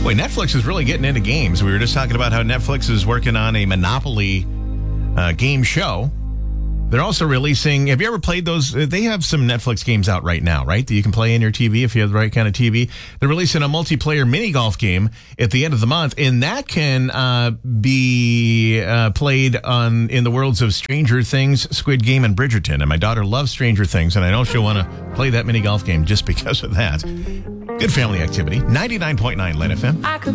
Boy, Netflix is really getting into games. We were just talking about how Netflix is working on a Monopoly game show. They're also releasing, have you ever played those? They have some Netflix games out right now, right? That you can play in your TV if you have the right kind of TV. They're releasing a multiplayer mini golf game at the end of the month, and that can be played in the worlds of Stranger Things, Squid Game, and Bridgerton. And my daughter loves Stranger Things, and I know she'll want to play that mini golf game just because of that. Good family activity. 99.9 Len FM.